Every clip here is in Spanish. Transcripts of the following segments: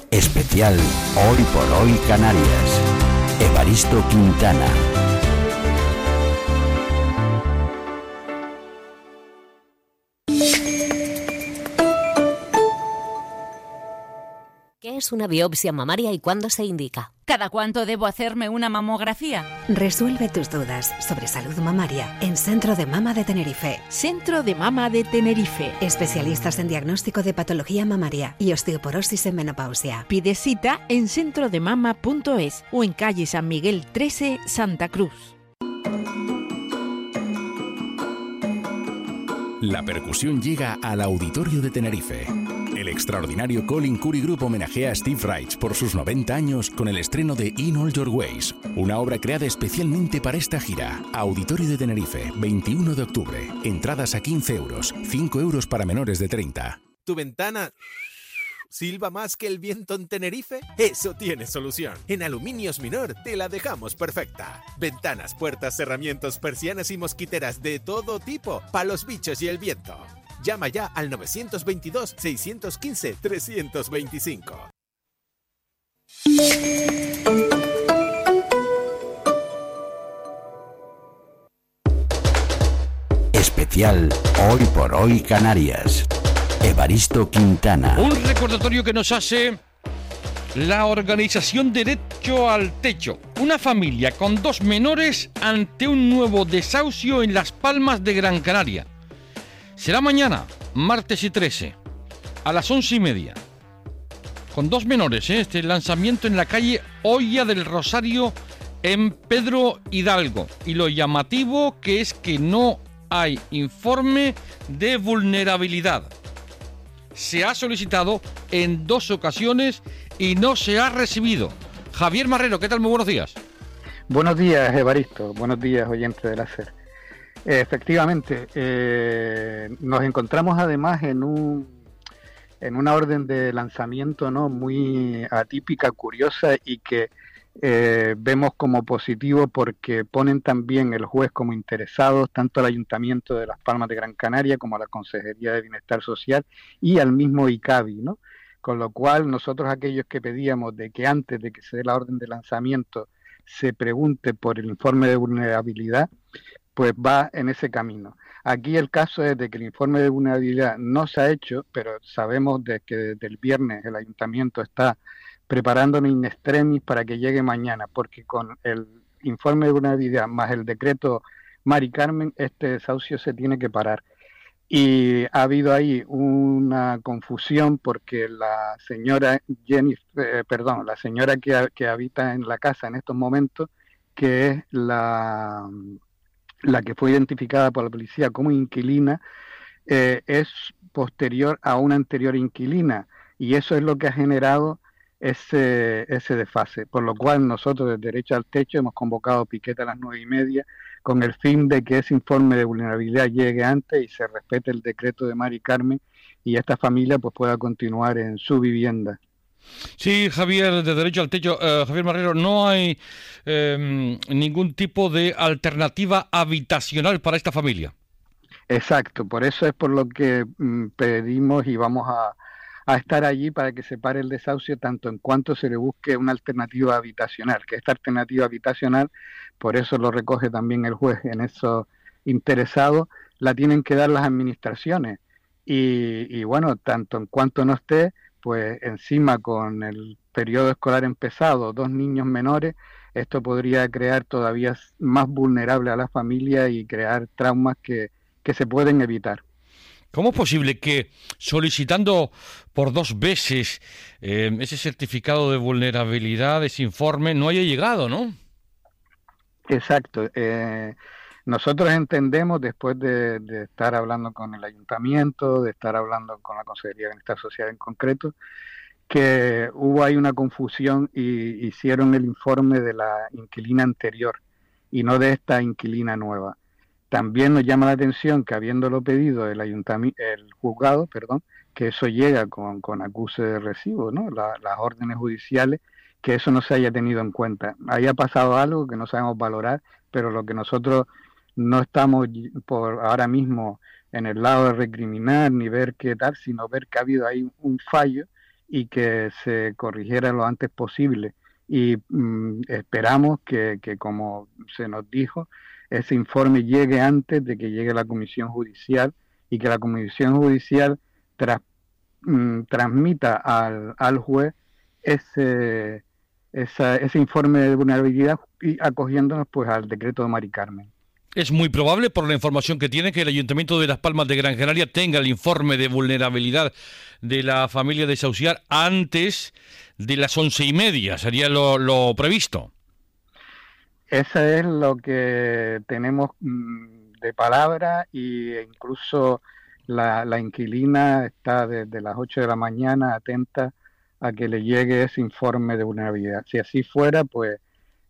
Especial Hoy por Hoy Canarias. Evaristo Quintana. ¿Qué es una biopsia mamaria y cuándo se indica? ¿Cada cuánto debo hacerme una mamografía? Resuelve tus dudas sobre salud mamaria en Centro de Mama de Tenerife. Centro de Mama de Tenerife. Especialistas en diagnóstico de patología mamaria y osteoporosis en menopausia. Pide cita en centrodemama.es o en calle San Miguel 13, Santa Cruz. La percusión llega al Auditorio de Tenerife. El extraordinario Colin Currie Group homenajea a Steve Reich por sus 90 años con el estreno de In All Your Ways, una obra creada especialmente para esta gira. Auditorio de Tenerife, 21 de octubre. Entradas a 15 euros, 5 euros para menores de 30. ¿Tu ventana silba más que el viento en Tenerife? Eso tiene solución. En Aluminios Minor te la dejamos perfecta. Ventanas, puertas, cerramientos, persianas y mosquiteras de todo tipo, para los bichos y el viento. Llama ya al 922-615-325. Especial Hoy por Hoy Canarias. Evaristo Quintana. Un recordatorio que nos hace la organización Derecho al Techo. Una familia con 2 menores ante un nuevo desahucio en Las Palmas de Gran Canaria. Será mañana, martes y 13, a las 11:30. Con 2 menores, este lanzamiento en la calle Hoya del Rosario, en Pedro Hidalgo. Y lo llamativo que es que no hay informe de vulnerabilidad. Se ha solicitado en 2 ocasiones y no se ha recibido. Javier Marrero, ¿qué tal? Muy buenos días. Buenos días, Evaristo. Buenos días, oyentes del SER. Efectivamente, nos encontramos además en una orden de lanzamiento, ¿no?, muy atípica, curiosa, y que vemos como positivo porque ponen también el juez como interesados tanto al Ayuntamiento de Las Palmas de Gran Canaria como a la Consejería de Bienestar Social y al mismo ICABI, ¿no? Con lo cual nosotros, aquellos que pedíamos de que antes de que se dé la orden de lanzamiento se pregunte por el informe de vulnerabilidad, pues va en ese camino. Aquí el caso es de que el informe de vulnerabilidad no se ha hecho, pero sabemos de que desde el viernes el Ayuntamiento está preparándonos in extremis para que llegue mañana, porque con el informe de vulnerabilidad más el decreto Mari Carmen, este desahucio se tiene que parar. Y ha habido ahí una confusión porque la señora la señora que habita en la casa en estos momentos, que es la que fue identificada por la policía como inquilina, es posterior a una anterior inquilina, y eso es lo que ha generado ese desfase, por lo cual nosotros desde Derecho al Techo hemos convocado piquete a las 9:30 con el fin de que ese informe de vulnerabilidad llegue antes y se respete el decreto de Mari Carmen y esta familia pues pueda continuar en su vivienda. Sí, Javier, de Derecho al Techo. Javier Marrero, no hay ningún tipo de alternativa habitacional para esta familia. Exacto, por eso es por lo que pedimos y vamos a estar allí para que se pare el desahucio tanto en cuanto se le busque una alternativa habitacional, que esta alternativa habitacional, por eso lo recoge también el juez en eso interesado, la tienen que dar las administraciones y bueno, tanto en cuanto no esté, pues encima con el periodo escolar empezado, 2 niños menores, esto podría crear todavía más vulnerable a la familia y crear traumas que se pueden evitar. ¿Cómo es posible que solicitando por 2 veces ese certificado de vulnerabilidad, ese informe, no haya llegado, no? Exacto. Nosotros entendemos, después de estar hablando con el Ayuntamiento, de estar hablando con la Consejería de Bienestar Social en concreto, que hubo ahí una confusión y hicieron el informe de la inquilina anterior y no de esta inquilina nueva. También nos llama la atención que habiéndolo pedido el juzgado, que eso llega con acuse de recibo, ¿no? Las órdenes judiciales, que eso no se haya tenido en cuenta. Ahí ha pasado algo que no sabemos valorar, pero lo que nosotros no estamos por ahora mismo en el lado de recriminar ni ver qué tal, sino ver que ha habido ahí un fallo y que se corrigiera lo antes posible. Y esperamos que, como se nos dijo, ese informe llegue antes de que llegue la Comisión Judicial y que la Comisión Judicial transmita al juez ese informe de vulnerabilidad y acogiéndonos pues al decreto de Mari Carmen. Es muy probable, por la información que tiene, que el Ayuntamiento de Las Palmas de Gran Canaria tenga el informe de vulnerabilidad de la familia de Sauciar antes de las 11:30, sería lo previsto. Eso es lo que tenemos de palabra, y incluso la inquilina está desde las 8 de la mañana atenta a que le llegue ese informe de vulnerabilidad. Si así fuera, pues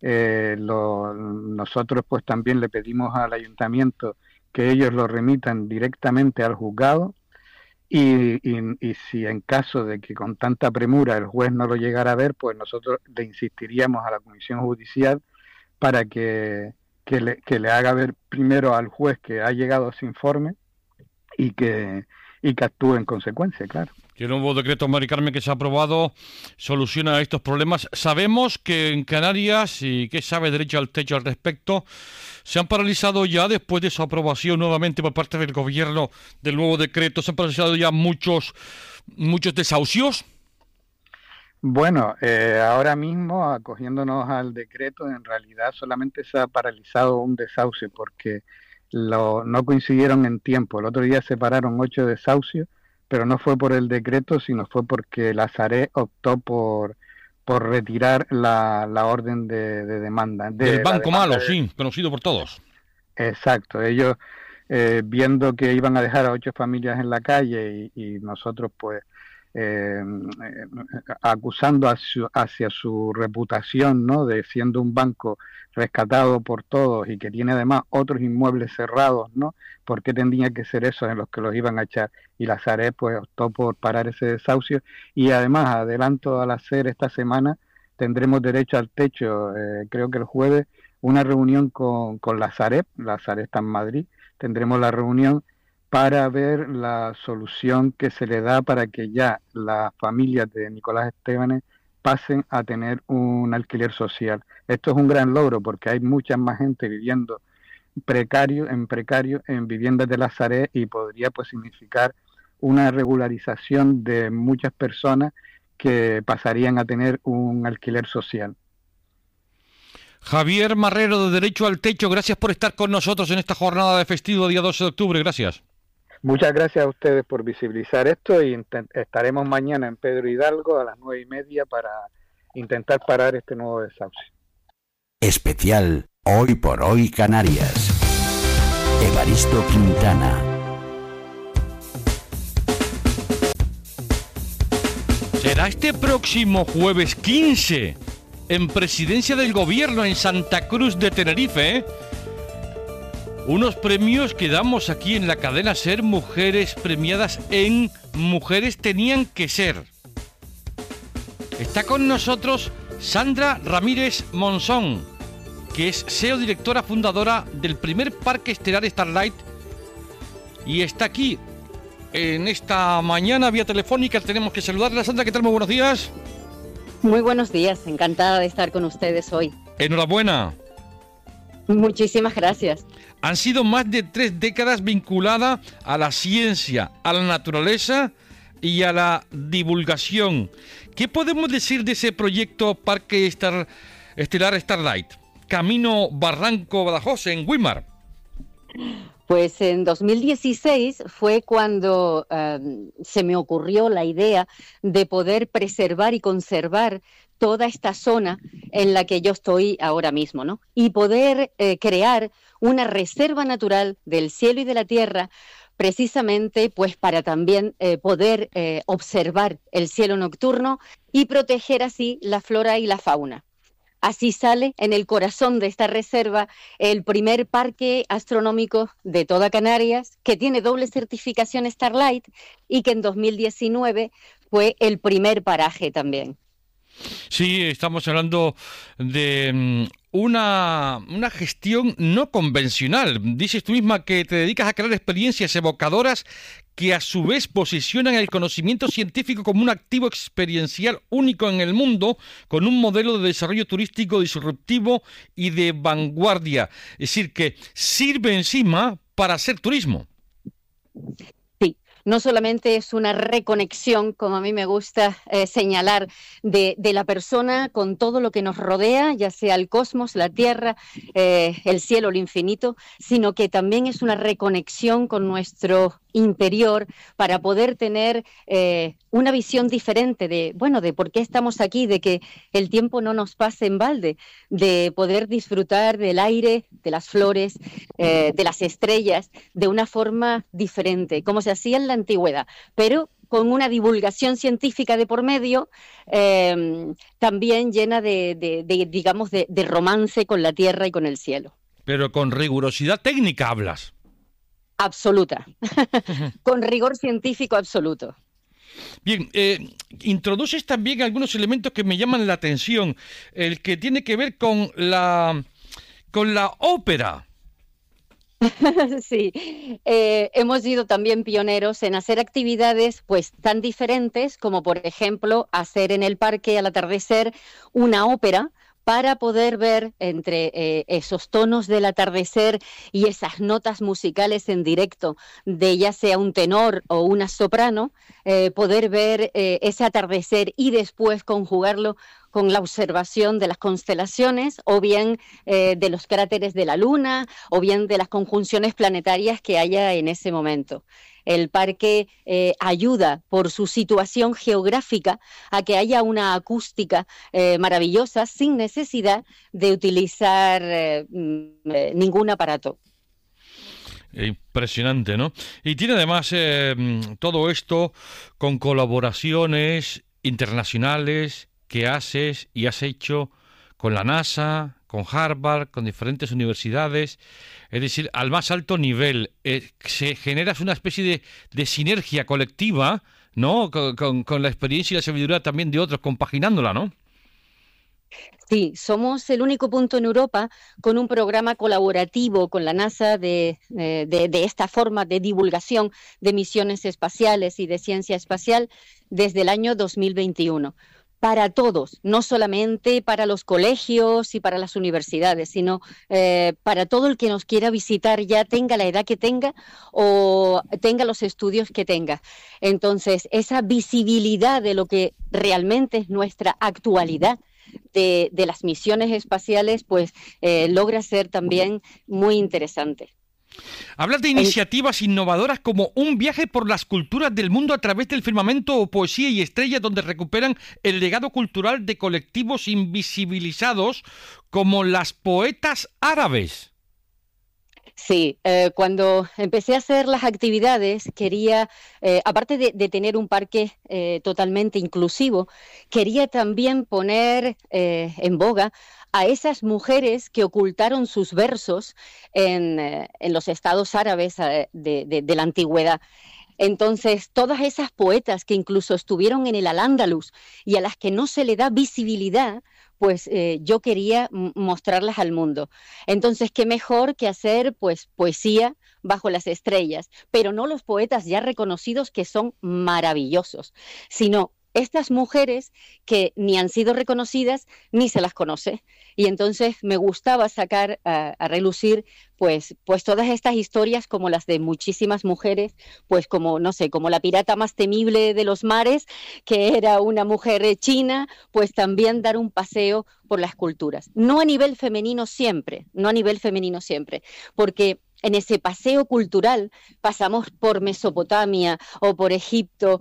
nosotros pues también le pedimos al ayuntamiento que ellos lo remitan directamente al juzgado, y si en caso de que con tanta premura el juez no lo llegara a ver, pues nosotros le insistiríamos a la Comisión Judicial para que le haga ver primero al juez que ha llegado ese informe y que actúe en consecuencia, claro. Que el nuevo decreto, Mari Carmen, que se ha aprobado soluciona estos problemas. Sabemos que en Canarias, y que sabe Derecho al Techo al respecto, se han paralizado ya, después de su aprobación nuevamente por parte del gobierno del nuevo decreto, se han paralizado ya muchos desahucios. Bueno, ahora mismo, acogiéndonos al decreto, en realidad solamente se ha paralizado un desahucio porque no coincidieron en tiempo. El otro día se pararon 8 desahucios, pero no fue por el decreto, sino fue porque la Sareb optó por retirar la orden de demanda. Del Banco Malo, sí, conocido por todos. Exacto, ellos viendo que iban a dejar a 8 familias en la calle y nosotros pues acusando hacia su reputación, ¿no?, de siendo un banco rescatado por todos y que tiene además otros inmuebles cerrados, ¿no? ¿Por qué tendría que ser esos en los que los iban a echar? Y la Sareb pues optó por parar ese desahucio, y además, adelanto al hacer esta semana, tendremos Derecho al Techo, creo que el jueves, una reunión con la Sareb está en Madrid, tendremos la reunión para ver la solución que se le da para que ya las familias de Nicolás Estebanes pasen a tener un alquiler social. Esto es un gran logro porque hay mucha más gente viviendo en viviendas de la Sareb, y podría pues significar una regularización de muchas personas que pasarían a tener un alquiler social. Javier Marrero, de Derecho al Techo, gracias por estar con nosotros en esta jornada de festivo día 12 de octubre, gracias. Muchas gracias a ustedes por visibilizar esto, y estaremos mañana en Pedro Hidalgo a las 9:30 para intentar parar este nuevo desahucio. Especial Hoy por Hoy Canarias. Evaristo Quintana. Será este próximo jueves 15 en Presidencia del Gobierno en Santa Cruz de Tenerife, unos premios que damos aquí en la cadena SER, mujeres premiadas en Mujeres Tenían que Ser. Está con nosotros Sandra Ramírez Monzón, que es CEO, directora fundadora del primer parque estelar Starlight, y está aquí en esta mañana vía telefónica. Tenemos que saludarla. Sandra, ¿qué tal? Muy buenos días. Muy buenos días, encantada de estar con ustedes hoy. Enhorabuena. Muchísimas gracias. Han sido más de 3 décadas vinculada a la ciencia, a la naturaleza y a la divulgación. ¿Qué podemos decir de ese proyecto Parque Estelar Starlight? Camino Barranco Badajoz, en Güímar. Pues en 2016 fue cuando se me ocurrió la idea de poder preservar y conservar toda esta zona en la que yo estoy ahora mismo, ¿no? Y poder crear una reserva natural del cielo y de la tierra, precisamente pues para también poder observar el cielo nocturno y proteger así la flora y la fauna. Así sale en el corazón de esta reserva el primer parque astronómico de toda Canarias, que tiene doble certificación Starlight y que en 2019 fue el primer paraje también. Sí, estamos hablando de una gestión no convencional. Dices tú misma que te dedicas a crear experiencias evocadoras que a su vez posicionan el conocimiento científico como un activo experiencial único en el mundo, con un modelo de desarrollo turístico disruptivo y de vanguardia. Es decir, que sirve encima para hacer turismo. No solamente es una reconexión, como a mí me gusta señalar, de la persona con todo lo que nos rodea, ya sea el cosmos, la tierra, el cielo, el infinito, sino que también es una reconexión con nuestro interior para poder tener una visión diferente de por qué estamos aquí, de que el tiempo no nos pase en balde, de poder disfrutar del aire, de las flores, de las estrellas, de una forma diferente, como se hacía en la antigüedad, pero con una divulgación científica de por medio, también llena de romance con la tierra y con el cielo. Pero con rigurosidad técnica hablas. Absoluta, con rigor científico absoluto. Bien, introduces también algunos elementos que me llaman la atención, el que tiene que ver con la ópera. Sí, hemos sido también pioneros en hacer actividades pues tan diferentes como, por ejemplo, hacer en el parque al atardecer una ópera, para poder ver entre esos tonos del atardecer y esas notas musicales en directo de ya sea un tenor o una soprano, poder ver ese atardecer y después conjugarlo con la observación de las constelaciones o bien de los cráteres de la Luna o bien de las conjunciones planetarias que haya en ese momento. El parque ayuda por su situación geográfica a que haya una acústica maravillosa sin necesidad de utilizar ningún aparato. Impresionante, ¿no? Y tiene además todo esto con colaboraciones internacionales que haces y has hecho con la NASA, con Harvard, con diferentes universidades, es decir, al más alto nivel. Se genera una especie de sinergia colectiva, ¿no? Con la experiencia y la sabiduría también de otros, compaginándola, ¿no? Sí, somos el único punto en Europa con un programa colaborativo con la NASA de esta forma de divulgación de misiones espaciales y de ciencia espacial desde el año 2021. Para todos, no solamente para los colegios y para las universidades, sino para todo el que nos quiera visitar, ya tenga la edad que tenga o tenga los estudios que tenga. Entonces, esa visibilidad de lo que realmente es nuestra actualidad de las misiones espaciales, pues logra ser también muy interesante. Hablas de iniciativas innovadoras como un viaje por las culturas del mundo a través del firmamento o Poesía y Estrellas, donde recuperan el legado cultural de colectivos invisibilizados como las poetas árabes. Sí, cuando empecé a hacer las actividades quería, aparte de tener un parque totalmente inclusivo, quería también poner en boga a esas mujeres que ocultaron sus versos en los estados árabes de la antigüedad. Entonces, todas esas poetas que incluso estuvieron en el Al-Ándalus y a las que no se le da visibilidad, pues yo quería mostrarlas al mundo. Entonces, qué mejor que hacer pues poesía bajo las estrellas, pero no los poetas ya reconocidos que son maravillosos, sino estas mujeres que ni han sido reconocidas ni se las conoce. Y entonces me gustaba sacar a relucir pues todas estas historias como las de muchísimas mujeres, pues como, no sé, como la pirata más temible de los mares, que era una mujer china, pues también dar un paseo por las culturas. No a nivel femenino siempre, porque en ese paseo cultural pasamos por Mesopotamia o por Egipto,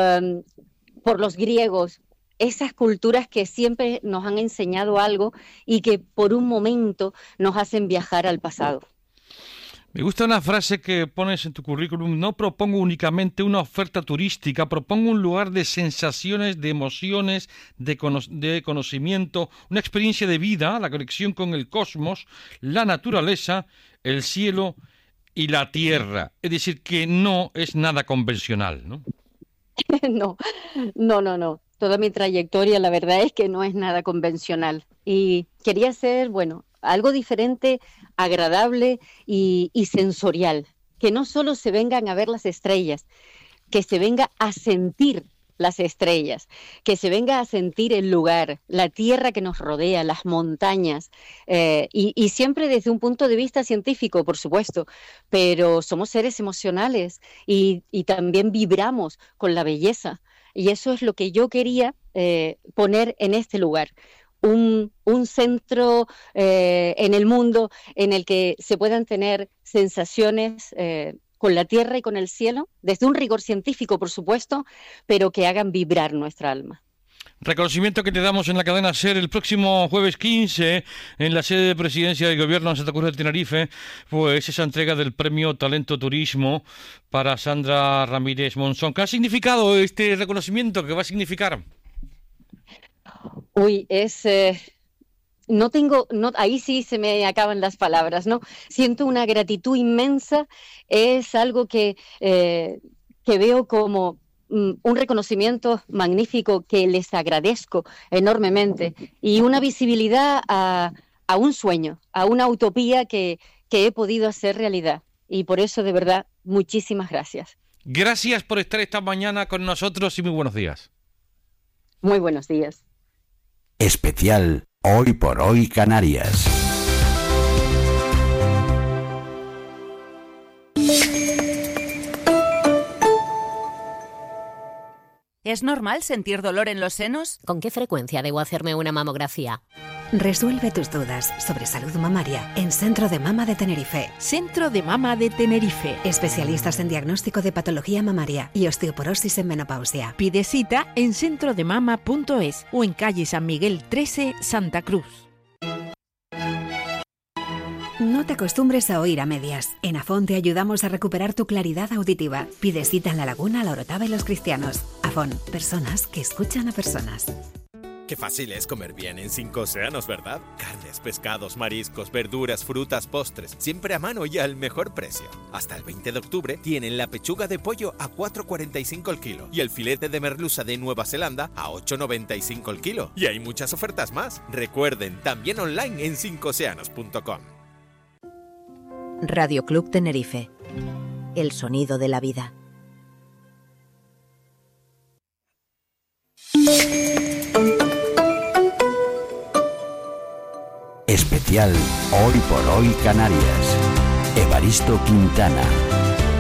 por los griegos, esas culturas que siempre nos han enseñado algo y que por un momento nos hacen viajar al pasado. Me gusta una frase que pones en tu currículum: no propongo únicamente una oferta turística, propongo un lugar de sensaciones, de emociones, de conocimiento, una experiencia de vida, la conexión con el cosmos, la naturaleza, el cielo y la tierra. Es decir, que no es nada convencional, ¿no? No. Toda mi trayectoria, la verdad es que no es nada convencional. Y quería hacer, algo diferente, agradable y sensorial. que no solo se vengan a ver las estrellas, que se venga a sentir las estrellas, que se venga a sentir el lugar, la tierra que nos rodea, las montañas, y siempre desde un punto de vista científico, por supuesto, pero somos seres emocionales y también vibramos con la belleza, y eso es lo que yo quería poner en este lugar. Un centro en el mundo en el que se puedan tener sensaciones con la tierra y con el cielo, desde un rigor científico, por supuesto, pero que hagan vibrar nuestra alma. Reconocimiento que te damos en la cadena SER el próximo jueves 15 en la sede de Presidencia del Gobierno en Santa Cruz de Tenerife, pues esa entrega del Premio Talento Turismo para Sandra Ramírez Monzón. ¿Qué ha significado este reconocimiento? ¿Qué va a significar? Uy, ahí sí se me acaban las palabras, ¿no? Siento una gratitud inmensa, es algo que veo como un reconocimiento magnífico que les agradezco enormemente y una visibilidad a un sueño, a una utopía que he podido hacer realidad. Y por eso, de verdad, muchísimas gracias. Gracias por estar esta mañana con nosotros y muy buenos días. Muy buenos días. Especial Hoy por Hoy Canarias. ¿Es normal sentir dolor en los senos? ¿Con qué frecuencia debo hacerme una mamografía? Resuelve tus dudas sobre salud mamaria en Centro de Mama de Tenerife. Centro de Mama de Tenerife. Especialistas en diagnóstico de patología mamaria y osteoporosis en menopausia. Pide cita en centrodemama.es o en calle San Miguel 13, Santa Cruz. No te acostumbres a oír a medias. En Afón te ayudamos a recuperar tu claridad auditiva. Pide cita en La Laguna, La Orotava y Los Cristianos. Afón, personas que escuchan a personas. Qué fácil es comer bien en 5 Océanos, ¿verdad? Carnes, pescados, mariscos, verduras, frutas, postres, siempre a mano y al mejor precio. Hasta el 20 de octubre tienen la pechuga de pollo a 4,45 el kilo y el filete de merluza de Nueva Zelanda a 8,95 el kilo. Y hay muchas ofertas más. Recuerden, también online en 5océanos.com. Radio Club Tenerife. El sonido de la vida. Especial Hoy por Hoy Canarias. Evaristo Quintana.